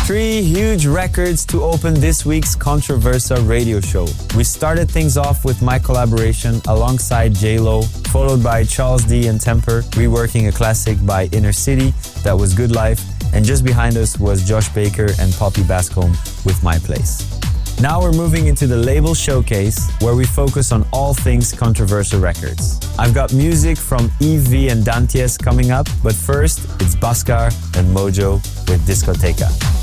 Three huge records to open this week's Controversa radio show. We started things off with my collaboration alongside J-Lo, followed by Charles D and Temper, reworking a classic by Inner City that was Good Life, and just behind us was Josh Baker and Poppy Bascombe with My Place. Now we're moving into the label showcase, where we focus on all things Controversa Records. I've got music from EV and Danties coming up, but first it's Bhaskar and Mojo with Discoteca.